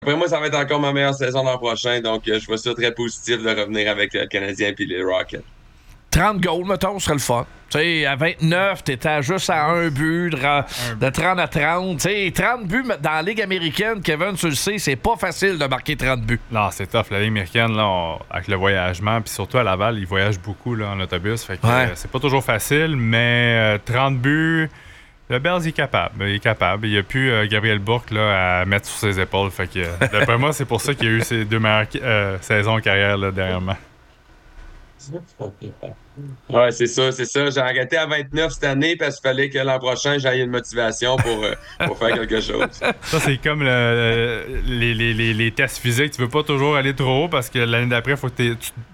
Après moi, ça va être encore ma meilleure saison l'an prochain, donc je vois ça très positif de revenir avec le Canadien et les Rockets. 30 goals, mettons, serait le fun. Tu sais, à 29, t'étais juste à un but de 30 à 30. Tu sais, 30 buts dans la Ligue américaine, Kevin, tu le sais, c'est pas facile de marquer 30 buts. Non, c'est tough. La Ligue américaine, là, avec le voyagement, puis surtout à Laval, ils voyagent beaucoup là, en autobus. Fait que c'est pas toujours facile, mais 30 buts, le Bells est capable. Il est capable. Il n'y a plus Gabriel Bourque là, à mettre sur ses épaules. Fait que, d'après moi, c'est pour ça qu'il y a eu ses deux meilleures saisons en carrière là, dernièrement. Ouais, c'est ça, c'est ça. J'ai arrêté à 29 cette année parce qu'il fallait que l'an prochain, j'aille une motivation pour faire quelque chose. Ça, c'est comme les tests physiques. Tu veux pas toujours aller trop haut parce que l'année d'après, il faut que tu